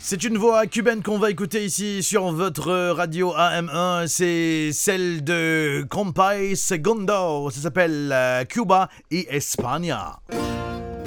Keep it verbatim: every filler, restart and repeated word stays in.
C'est une voix cubaine qu'on va écouter ici sur votre radio A M un. C'est celle de Compay Segundo. Ça s'appelle euh, Cuba y España.